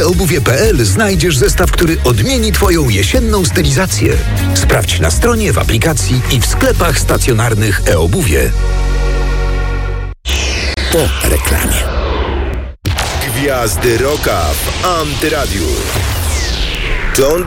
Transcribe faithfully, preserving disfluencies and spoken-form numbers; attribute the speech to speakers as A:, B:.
A: obuwie kropka p l znajdziesz zestaw, który odmieni Twoją jesienną stylizację. Sprawdź na stronie, w aplikacji i w sklepach stacjonarnych e-obuwie. Po reklamie.
B: Gwiazdy Rocka w Antyradiu. John